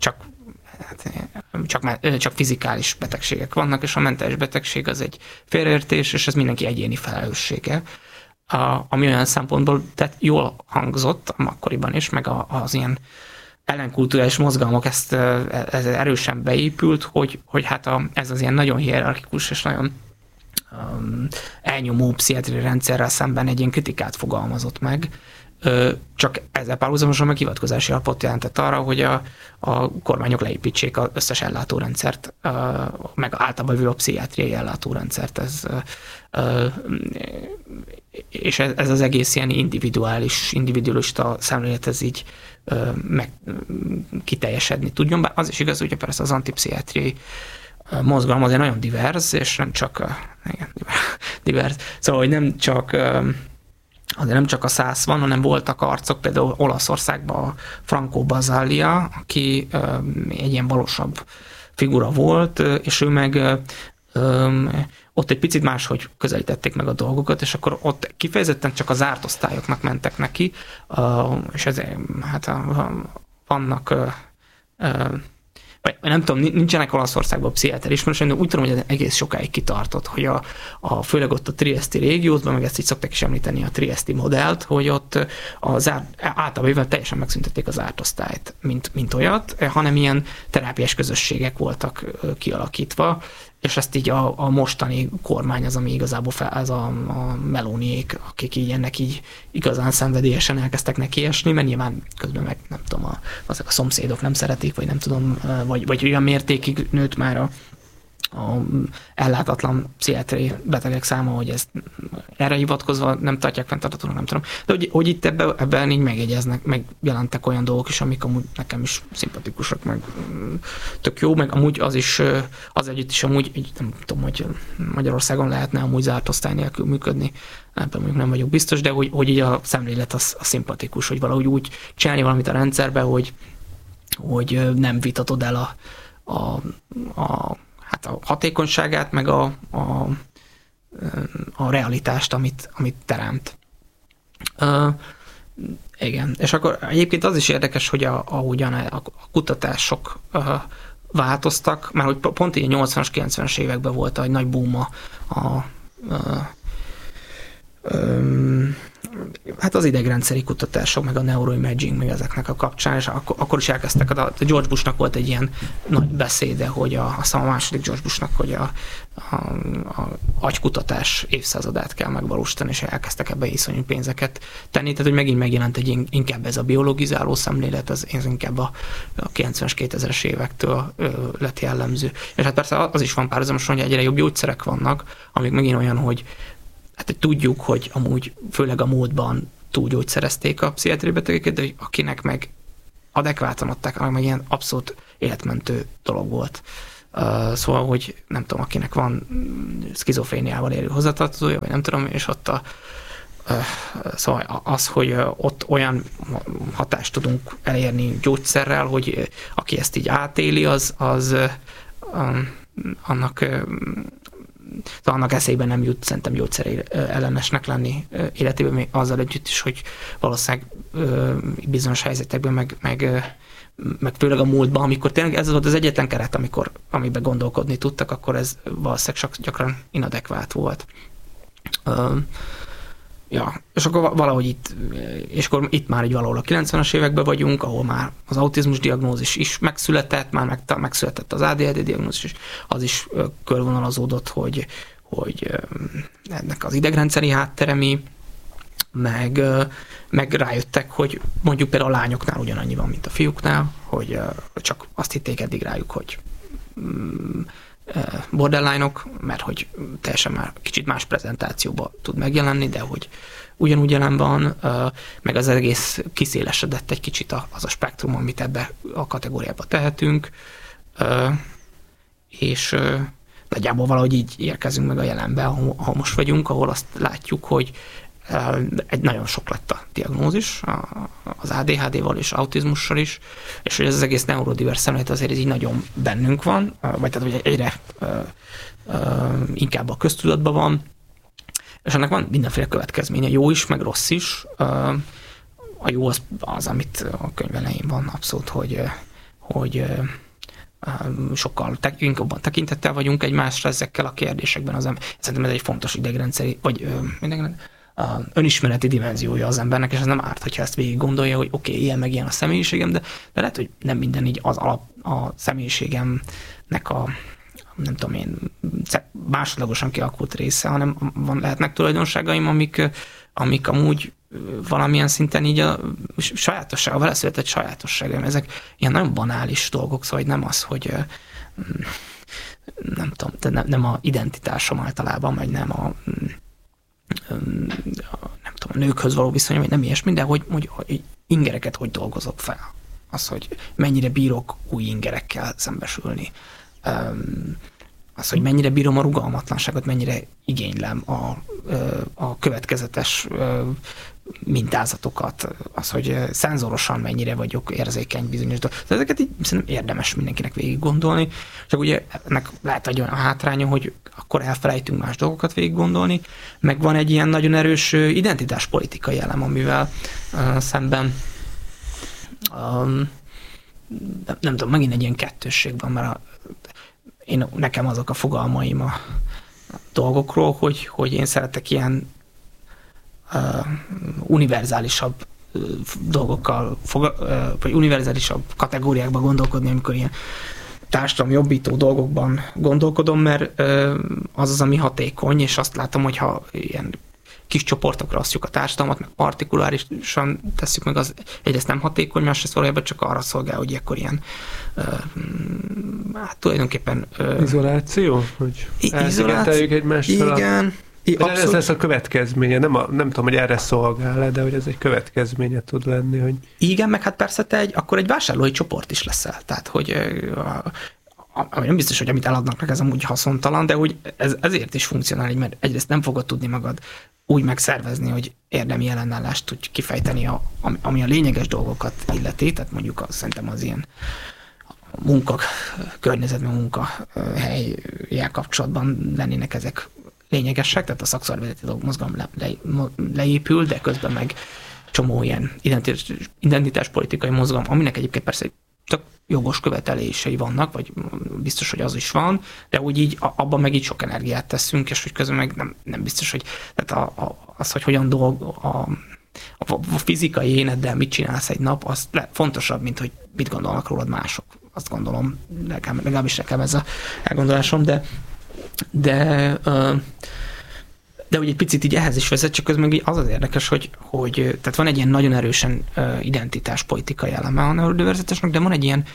csak fizikális betegségek vannak, és a mentes betegség az egy félreértés, és ez mindenki egyéni felelőssége. Ami olyan szempontból tehát jól hangzott akkoriban is, meg az ilyen ellenkulturális mozgalmak ez erősen beépült, hogy hát ez az ilyen nagyon hierarchikus és nagyon elnyomó pszichiátriai rendszerrel szemben egy ilyen kritikát fogalmazott meg, csak ezzel párhuzamosan meg hivatkozási alapot jelentett arra, hogy a kormányok leépítsék az összes ellátórendszert, meg általában a pszichiátriai ellátórendszert. És ez az egész ilyen individualista szemlélet, ez így kiteljesedni tudjon. Bár az is igaz, hogy persze az antipszichiátriai mozgalom azért nagyon divers, és nem csak divers. Szóval, hogy nem csak a Szasz van, hanem voltak arcok, például Olaszországban a Franco Basaglia, aki egy ilyen balosabb figura volt, és ő meg ott egy picit máshogy közelítették meg a dolgokat, és akkor ott kifejezetten csak az zárt osztályoknak mentek neki, és ezért hát vannak vagy nem tudom, nincsenek Olaszországban pszichiáter ismerősök, de úgy tudom, hogy ez egész sokáig kitartott, hogy főleg ott a trieszti régióban, meg ezt így szokták is említeni, a trieszti modellt, hogy ott általában teljesen megszüntették az zárt osztályt, mint olyat, hanem ilyen terápiás közösségek voltak kialakítva, és ezt így a mostani kormány az, ami igazából ez a Meloniék, akik így ennek így igazán szenvedélyesen elkezdtek nekiesni, mert nyilván közben meg nem tudom, azok a szomszédok nem szeretik, vagy nem tudom, vagy olyan mértékig nőtt már a ellátatlan pszichiátriai betegek száma, hogy ezt erre hivatkozva nem tartják fenntarthatónak, nem tudom. De hogy itt ebben így megjelentek olyan dolgok is, amik amúgy nekem is szimpatikusak, meg tök jó, meg amúgy az együtt is amúgy, nem tudom, hogy Magyarországon lehetne amúgy zárt osztály nélkül működni, ebben mondjuk nem vagyok biztos, de hogy így a szemlélet az szimpatikus, hogy valahogy úgy csinálni valamit a rendszerbe, hogy nem vitatod el a hatékonyságát, meg a realitást, amit teremt. Igen, és akkor egyébként az is érdekes, hogy ahogyan a kutatások változtak, mert hogy pont így a 80-as, 90-es években volt egy nagy boom hát az idegrendszeri kutatások, meg a neuroimaging, meg ezeknek a kapcsán, és akkor is elkezdtek, a George Bushnak volt egy ilyen nagy beszéde, hogy aztán a második George Bushnak, hogy a agykutatás évszázadát kell megvalósítani, és elkezdtek ebbe iszonyú pénzeket tenni, tehát hogy megint megjelent inkább ez a biologizáló szemlélet, ez inkább a 90-es, 2000-es évektől lett jellemző. És hát persze az is van párhuzamosan, hogy egyre jobb gyógyszerek vannak, amik megint olyan, hogy hát tudjuk, hogy amúgy főleg a módban túlgyógyszerezték a pszichiátriai betegeket, de akinek meg adekvátan adták, meg ilyen abszolút életmentő dolog volt. Szóval, hogy nem tudom, akinek van szkizofréniával élő hozzátartozója, vagy nem tudom, és ott szóval az, hogy ott olyan hatást tudunk elérni gyógyszerrel, hogy aki ezt így átéli, annak eszébe nem jut szerintem gyógyszer ellenesnek lenni életében, még azzal együtt is, hogy valószínűleg bizonyos helyzetekben, meg főleg a múltban, amikor tényleg ez volt az egyetlen keret, amiben gondolkodni tudtak, akkor ez valószínűleg gyakran inadekvát volt. És akkor valahogy itt már így valahol a 90-es években vagyunk, ahol már az autizmus diagnózis is megszületett, már megszületett az ADHD diagnózis is, az is körvonalazódott, hogy ennek az idegrendszeri háttere mi, meg rájöttek, hogy mondjuk például a lányoknál ugyanannyi van, mint a fiúknál, hogy csak azt hitték eddig rájuk, hogy borderline-ok, mert hogy teljesen már kicsit más prezentációban tud megjelenni, de hogy ugyanúgy jelen van, meg az egész kiszélesedett egy kicsit az a spektrum, amit ebbe a kategóriába tehetünk, és nagyjából valahogy így érkezünk meg a jelenbe, ahol most vagyunk, ahol azt látjuk, hogy egy nagyon sok lett a diagnózis, az ADHD-val és autizmussal is, és hogy ez az egész neurodivers szemlélet azért így nagyon bennünk van, vagy tehát hogy egyre inkább a köztudatban van, és ennek van mindenféle következménye, jó is, meg rossz is. A jó az amit a könyv elején van abszolút, hogy sokkal jobban tekintettel vagyunk egymásra ezekkel a kérdésekben. Szerintem ez egy fontos idegrendszeri, vagy önismereti dimenziója az embernek, és ez nem árt, hogyha ezt végig gondolja, hogy oké, ilyen meg ilyen a személyiségem, de lehet, hogy nem minden így az a személyiségemnek a nem tudom én, másodlagosan kialakult része, hanem lehetnek tulajdonságaim, amik amúgy valamilyen szinten így a sajátosság, a vele született sajátosságaim. Ezek ilyen nagyon banális dolgok, szóval nem az, hogy nem tudom, nem a identitásom általában, vagy nem a nem tudom, a nőkhöz való viszonyom, vagy nem ilyesmi, de hogy ingereket hogy dolgozok fel. Az, hogy mennyire bírok új ingerekkel szembesülni. Az, hogy mennyire bírom a rugalmatlanságot, mennyire igénylem a következetes mintázatokat, az, hogy szenzorosan mennyire vagyok érzékeny bizonyos dolgok. Ezeket így szerintem érdemes mindenkinek végig gondolni, csak ugye ennek lehet egy olyan hátránya, hogy akkor elfelejtünk más dolgokat végig gondolni, meg van egy ilyen nagyon erős identitáspolitikai elem, amivel szemben nem tudom, megint egy ilyen kettősség van, mert nekem azok a fogalmaim a dolgokról, hogy én szeretek ilyen univerzálisabb dolgokkal, vagy univerzálisabb kategóriákban gondolkodni, amikor ilyen társadalom jobbító dolgokban gondolkodom, mert az, ami hatékony, és azt látom, hogyha ilyen kis csoportokra osztjuk a társadalmat, meg partikulárisan tesszük meg, az egyrészt nem hatékony, másrészt valójában csak arra szolgál, hogy akkor ilyen hát tulajdonképpen izoláció? Hogy elszigeteljük egymástól. Igen. Ez lesz a következménye, nem tudom, hogy erre szolgál, de hogy ez egy következménye tud lenni, hogy... Igen, meg hát persze te akkor egy vásárlói csoport is leszel, tehát hogy nem biztos, hogy amit eladnak meg, ez amúgy haszontalan, de hogy ez ezért is funkcionál, mert egyrészt nem fogod tudni magad úgy megszervezni, hogy érdemi ellenállást tudj kifejteni, ami a lényeges dolgokat illeti, tehát mondjuk szerintem az ilyen munkakörnyezetben, munkahelyjel kapcsolatban lennének ezek lényegesek, tehát a szakszervezeti mozgalom leépül, de közben meg csomó ilyen identitáspolitikai mozgalom, aminek egyébként persze tök jogos követelései vannak, vagy biztos, hogy az is van, de úgy így abban meg így sok energiát teszünk, és hogy közben meg nem biztos, hogy tehát az, hogy hogyan a fizikai éneddel mit csinálsz egy nap, az fontosabb, mint hogy mit gondolnak rólad mások. Azt gondolom, legalábbis nekem ez a elgondolásom, de úgy egy picit így ehhez is vezet, csak közben meg az az érdekes, hogy tehát van egy ilyen nagyon erősen identitáspolitikai eleme a neurodiverzitásnak, de van egy ilyen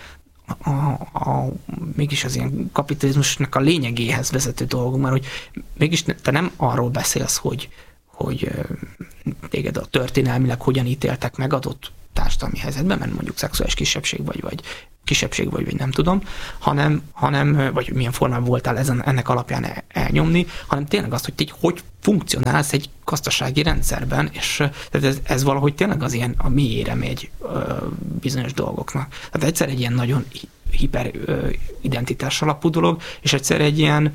mégis az ilyen kapitalizmusnak a lényegéhez vezető dolgunk, mert hogy mégis te nem arról beszélsz, hogy téged a történelmileg hogyan ítéltek meg adott társadalmi helyzetben, mert mondjuk szexuális kisebbség vagy nem tudom, hanem vagy milyen formában voltál ennek alapján elnyomni, hanem tényleg azt, hogy hogy funkcionálsz egy gazdasági rendszerben, és ez valahogy tényleg az ilyen a mélyére megy bizonyos dolgoknak. Tehát egyszer egy ilyen nagyon hiper identitás alapú dolog, és egyszer egy ilyen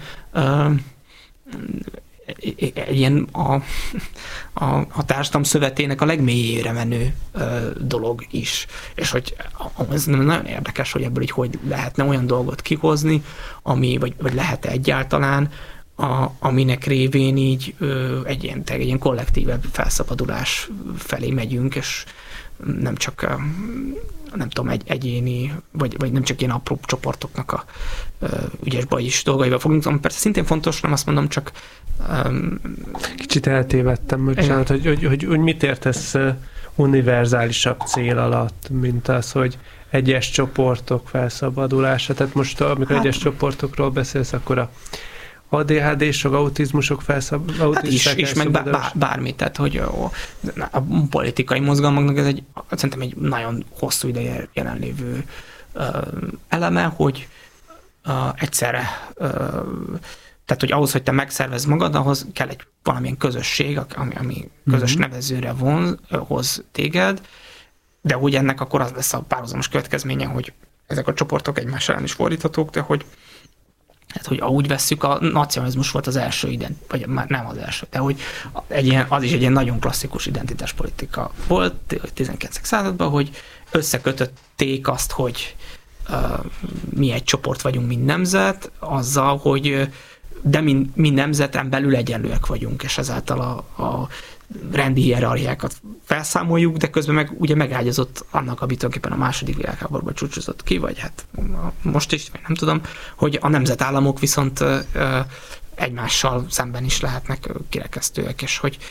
a társadalom szövetének a legmélyére menő dolog is. És hogy ez nagyon érdekes, hogy ebből így hogy lehetne olyan dolgot kihozni, vagy lehet egyáltalán, aminek révén így egy ilyen kollektívebb felszabadulás felé megyünk, és nem csak nem tudom, egy egyéni, vagy nem csak ilyen apró csoportoknak a ügyes bajis dolgaival fogunk, ami persze szintén fontos, nem azt mondom, csak kicsit eltévedtem, bocsánat, hogy mit értesz univerzálisabb cél alatt, mint az, hogy egyes csoportok felszabadulása. Tehát most, amikor egyes csoportokról beszélsz, akkor a ADHD-sok, autizmusok felszabadulása. És meg bármi, tehát hogy a politikai mozgalmaknak ez szerintem egy nagyon hosszú ideje jelenlévő eleme, hogy egyszerre tehát, hogy ahhoz, hogy te megszervezd magad, ahhoz kell egy valamilyen közösség, ami közös nevezőre hoz téged, de hogy ennek akkor az lesz a párhuzamos következménye, hogy ezek a csoportok egymás ellen is fordíthatók, de hogy ahogy vesszük, a nacionalizmus volt az első vagy már nem az első, de hogy az is egy ilyen nagyon klasszikus identitáspolitika volt a 19. században, hogy összekötötték azt, hogy mi egy csoport vagyunk, mint nemzet, azzal, hogy de mi nemzeten belül egyenlőek vagyunk, és ezáltal a rendi hierarchiákat felszámoljuk, de közben meg ugye megágyazott annak, ami tulajdonképpen a második világháborúban csúcsozott ki, vagy hát most is, vagy nem tudom, hogy a nemzetállamok viszont egymással szemben is lehetnek kirekesztőek, és hogy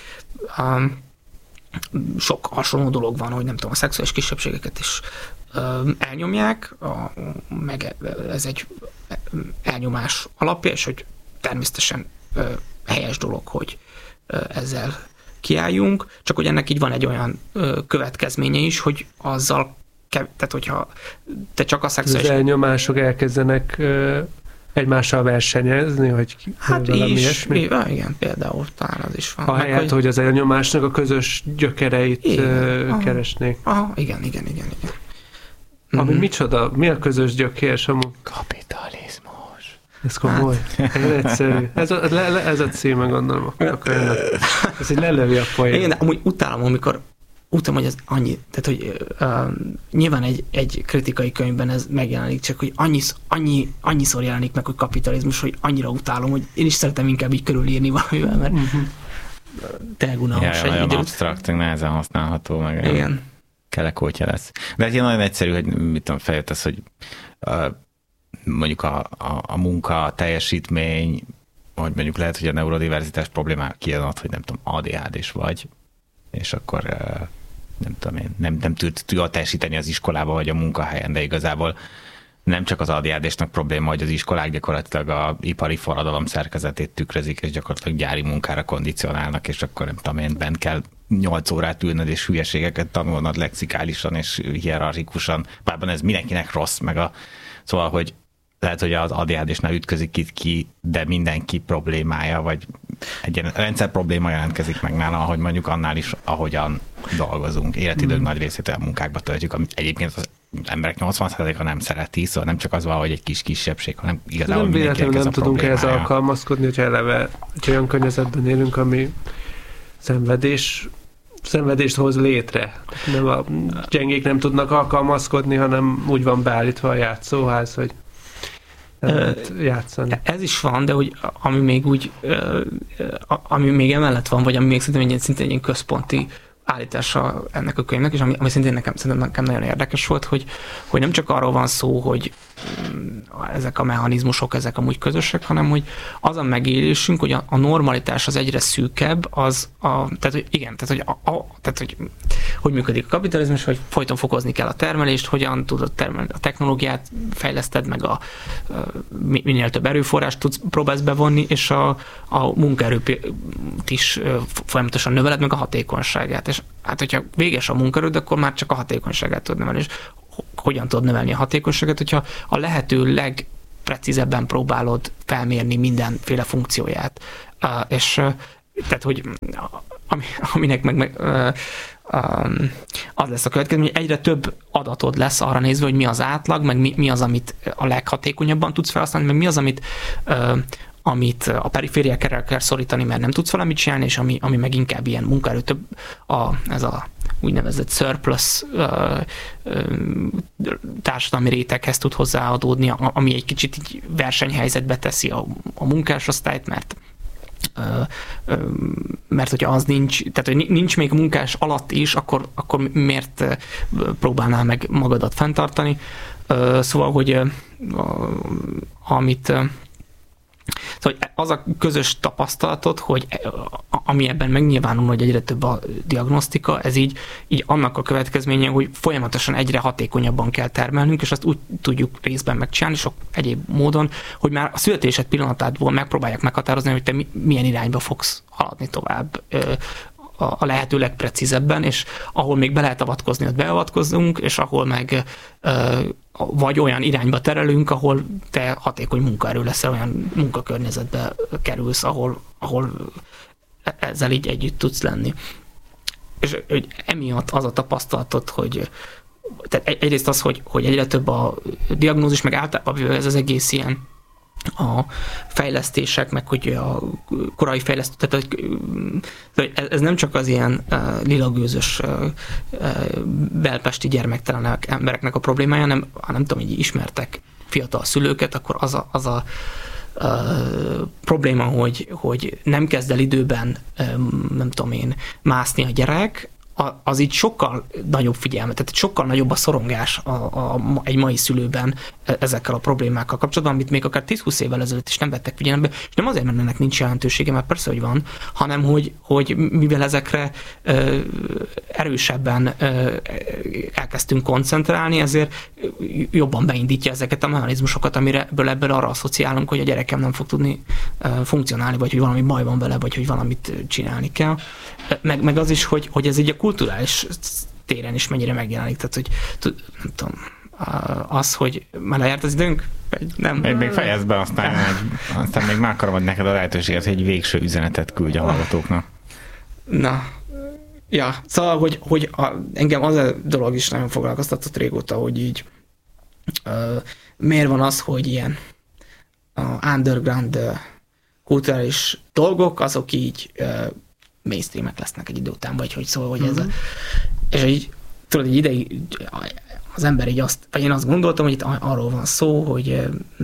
sok hasonló dolog van, hogy nem tudom, a szexuális kisebbségeket is elnyomják, meg ez egy elnyomás alapja, és hogy természetesen helyes dolog, hogy ezzel kiálljunk, csak hogy ennek így van egy olyan következménye is, hogy azzal, tehát hogyha te csak a szexuális... Az elnyomások elkezdenek egymással versenyezni, hogy hát valami ilyesmi? Igen, például talán az is van. Ahelyett, hogy az elnyomásnak a közös gyökereit keresnék. Igen. Ami micsoda? Mi a közös gyökér, Samu? Kapitalizmus. Ez komoly. Egyszerű. Ez a címe, gondolom. Ez egy lelövi a poén. Igen, de amúgy utálom, hogy ez annyi, tehát hogy nyilván egy kritikai könyvben ez megjelenik, csak hogy annyiszor jelenik meg, hogy kapitalizmus, hogy annyira utálom, hogy én is szeretem inkább így körülírni valamivel, mert tényleg unalmas. Nagyon absztrakt, nehezen használható, meg igen. Kelekótja lesz. De hát ilyen nagyon egyszerű, hogy mit tudom, feljött ez, hogy mondjuk a munka, a teljesítmény, hogy mondjuk lehet, hogy a neurodiverzitás problémá kijön ott, hogy nem tudom, ADHD-s vagy, és akkor nem tudom én, nem tud jól teljesíteni az iskolába, vagy a munkahelyen, de igazából nem csak az ADHD-snak probléma, hogy az iskolák gyakorlatilag a ipari forradalom szerkezetét tükrözik, és gyakorlatilag gyári munkára kondicionálnak, és akkor nem tudom én, bent kell 8 órát ülnöd, és hülyeségeket tanulnod lexikálisan és hierarchikusan, bárban ez mindenkinek rossz, szóval, hogy lehet, hogy az ADHD-snál ütközik itt ki, de mindenki problémája, vagy egy ilyen rendszer probléma jelentkezik meg nála, ahogy mondjuk annál is, ahogyan dolgozunk. Életidők nagy részét olyan munkákba töltjük, amit egyébként az emberek 80%-a nem szereti, szóval nem csak az van, hogy egy kis kisebbség, hanem igazából nem mindenkinek ez a tudunk problémája. ehhez alkalmazkodni, hogyha eleve egy olyan környezetben élünk, ami szenvedést hoz létre. Nem a gyengék nem tudnak alkalmazkodni, hanem úgy van beállítva a játszóház, hogy nem lehet játszani. Ez is van, de hogy ami még emellett van, vagy ami még szerintem szintén egy ilyen központi állítása ennek a könyvnek, és ami szintén nekem nagyon érdekes volt, hogy nem csak arról van szó, hogy ezek a mechanizmusok, ezek amúgy közösek, hanem hogy az a megélésünk, hogy a normalitás az egyre szűkebb, hogy működik a kapitalizmus, hogy folyton fokozni kell a termelést, hogyan tudod termelni a technológiát, fejleszted meg minél több erőforrást próbálsz bevonni, és a munkaerőt is folyamatosan növeled meg a hatékonyságát. És hát, hogyha véges a munkaerőd, akkor már csak a hatékonyságát tud növelni. És hogyan tudod növelni a hatékonyságot, hogyha a lehető legprecízebben próbálod felmérni mindenféle funkcióját. És tehát, hogy aminek meg az lesz a következő, hogy egyre több adatod lesz arra nézve, hogy mi az átlag, meg mi az, amit a leghatékonyabban tudsz felhasználni, meg mi az, amit a perifériákra kell szorítani, mert nem tudsz valamit csinálni, és ami meg inkább ilyen munkaerő, ez a úgynevezett surplus társadalmi réteghez tud hozzáadódni, ami egy kicsit így versenyhelyzetbe teszi a munkásosztályt, mert hogyha az nincs, tehát hogy nincs még munkás alatt is, akkor miért próbálnál meg magadat fenntartani? Szóval, hogy szóval az a közös tapasztalatot, hogy ami ebben megnyilvánul, hogy egyre több a diagnosztika, ez így annak a következménye, hogy folyamatosan egyre hatékonyabban kell termelnünk, és azt úgy tudjuk részben megcsinálni, sok egyéb módon, hogy már a születésed pillanatátból megpróbálják meghatározni, hogy te milyen irányba fogsz haladni tovább a lehető legprecízebben, és ahol még be lehet avatkozni, ott beavatkozzunk, és ahol meg vagy olyan irányba terelünk, ahol te hatékony munkaerő leszel, olyan munkakörnyezetbe kerülsz, ahol ezzel így együtt tudsz lenni. És hogy emiatt az a tapasztalatot, hogy tehát egyrészt az, hogy egyre több a diagnózis, meg általában ez az egész ilyen a fejlesztések, meg hogy a korai fejlesztő, tehát ez nem csak az ilyen lilagőzös belpesti gyermektelen embereknek a problémája, hanem nem tudom, hogy ismertek fiatal szülőket, akkor az a probléma, hogy nem kezd el időben, nem tudom én, mászni a gyerek, az így sokkal nagyobb figyelmet, tehát sokkal nagyobb a szorongás egy mai szülőben ezekkel a problémákkal kapcsolatban, amit még akár 10-20 évvel ezelőtt is nem vettek figyelembe, és nem azért, mert ennek nincs jelentősége, mert persze, hogy van, hanem hogy mivel ezekre erősebben elkezdtünk koncentrálni, ezért jobban beindítja ezeket a mechanizmusokat, ebből arra asszociálunk, hogy a gyerekem nem fog tudni funkcionálni, vagy hogy valami baj van vele, vagy hogy valamit csinálni kell. Meg az is, hogy ez így a kulturális téren is mennyire megjelenik. Tehát, hogy nem tudom, az, hogy már lejárt az időnk? Nem. Még fejezd be, aztán még már akarom adni neked a lehetőséget, hogy egy végső üzenetet küldj a hallgatóknak. Na, ja, szóval, hogy engem az a dolog is nagyon foglalkoztatott régóta, hogy így miért van az, hogy ilyen underground kulturális dolgok, azok így mainstreamek lesznek egy idő után, vagy hogy szól, hogy ez és így tudod, egy ideig az ember így vagy én azt gondoltam, hogy itt arról van szó, hogy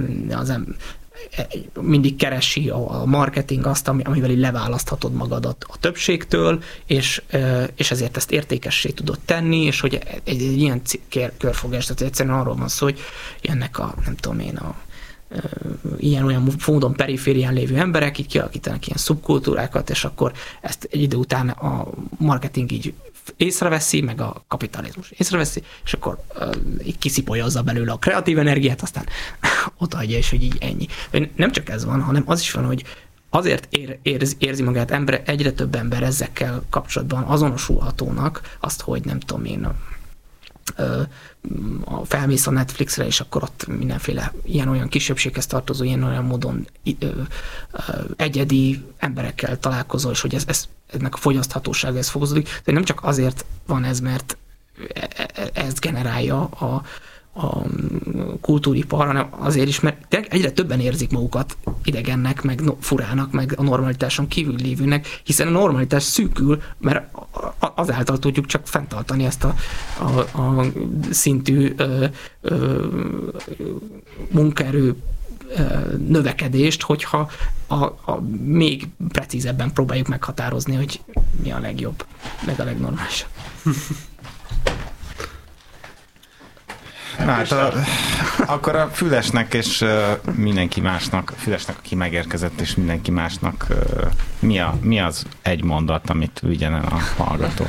mindig keresi a marketing azt, amivel így leválaszthatod magadat a többségtől, és ezért ezt értékessé tudod tenni, és hogy egy ilyen körfogás, tehát egyszerűen arról van szó, hogy ennek nem tudom én, ilyen-olyan módon periférián lévő emberek így kialakítanak ilyen szubkultúrákat, és akkor ezt egy idő után a marketing így észreveszi, meg a kapitalizmus észreveszi, és akkor így kiszipolja belőle a kreatív energiát, aztán odaadja, és hogy így ennyi. Nem csak ez van, hanem az is van, hogy azért érzi magát egyre több ember ezekkel kapcsolatban azonosulhatónak, azt, hogy nem tudom én, felmész a Netflixre, és akkor ott mindenféle ilyen-olyan kisebbséghez tartozó, ilyen-olyan módon egyedi emberekkel találkozol, és hogy ennek a fogyaszthatósága ez fokozódik. De nem csak azért van ez, mert ez generálja a kultúripar, hanem azért is, mert egyre többen érzik magukat idegennek, meg furának, meg a normalitáson kívül lévőnek, hiszen a normalitás szűkül, mert azáltal tudjuk csak fenntartani ezt a szintű munkaerő növekedést, hogyha még precízebben próbáljuk meghatározni, hogy mi a legjobb. meg a legnormálisabb. Hát akkor a Fülesnek és mindenki másnak, Fülesnek, aki megérkezett, és mindenki másnak mi az egy mondat, amit vigyen el a hallgató?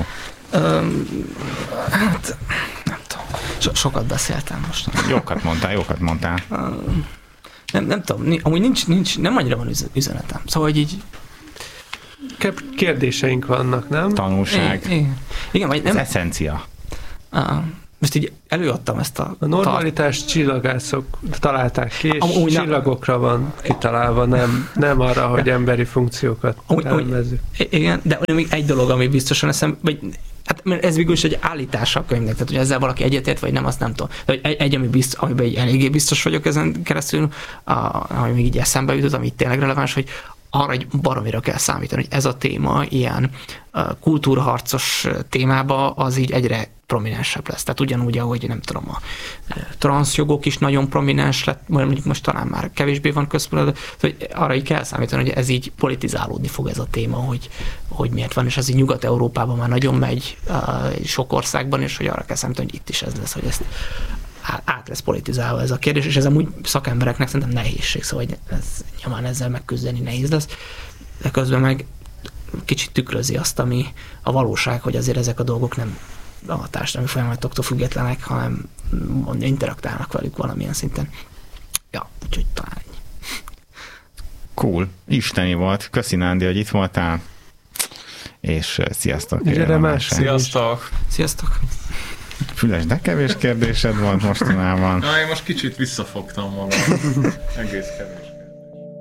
Hát nem tudom. Sokat beszéltem most. Jókat mondtál. Nem tudom, amúgy nem annyira van üzenetem. Szóval, hogy így... Kérdéseink vannak, nem? Tanulság. Igen, vagy nem... Az eszencia. Most így előadtam ezt a normalitás csillagászok találták ki, és csillagokra van kitalálva, nem arra, hogy emberi funkciókat termezzük. Igen, de még egy dolog, ami biztosan eszem, vagy hát ez végül is egy állítása a könyvnek, tehát hogy ezzel valaki egyetért, vagy nem, azt nem tudom. De amiben így eléggé biztos vagyok ezen keresztül, ami még így eszembe jutott, ami tényleg releváns, hogy arra egy baromira kell számítani, hogy ez a téma ilyen kultúraharcos témába az így egyre prominensebb lesz. Tehát ugyanúgy, ahogy nem tudom, a transzjogok is nagyon prominens lett, mondjuk most talán már kevésbé van központban, de arra így kell számítani, hogy ez így politizálódni fog ez a téma, hogy miért van, és ez így Nyugat-Európában már nagyon megy sok országban, és hogy arra kell számítani, hogy itt is ez lesz, hogy ezt át lesz politizálva ez a kérdés, és ez amúgy szakembereknek szerintem nehézség, szóval nyilván ezzel megküzdeni nehéz lesz, de közben meg kicsit tükrözi azt, ami a valóság, hogy azért ezek a dolgok nem a társadalmi folyamatoktól függetlenek, hanem interaktálnak velük valamilyen szinten. Ja, úgyhogy talán ennyi. Cool. Isteni volt. Köszi, Nándi, hogy itt voltál. És sziasztok. Sziasztok. Sziasztok. Füles, de kevés kérdésed volt mostanában. Na, én most kicsit visszafogtam magam. Egész kevés.